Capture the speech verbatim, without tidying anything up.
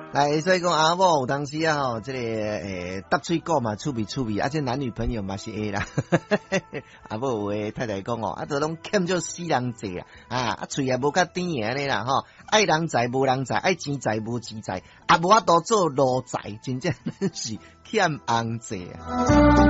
来，所以讲阿某有当时啊吼，这个诶搭嘴角嘛，趣味趣味，而且男女朋友嘛是 A 啦。阿某有诶太太讲哦，啊，都拢欠做死人济啊，啊，啊喙也无甲甜安尼啦吼，爱人在无人在，爱钱在无钱在，啊无法度做奴才，真正是欠翁济啊。